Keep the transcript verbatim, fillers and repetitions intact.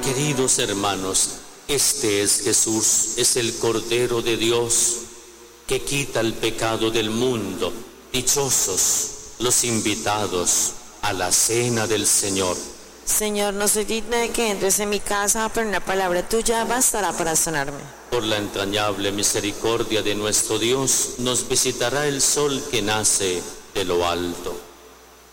Queridos hermanos, este es Jesús, es el Cordero de Dios que quita el pecado del mundo. Dichosos los invitados a la cena del Señor. Señor, no soy digna de que entres en mi casa, pero una palabra tuya bastará para sanarme. Por la entrañable misericordia de nuestro Dios, nos visitará el sol que nace de lo alto.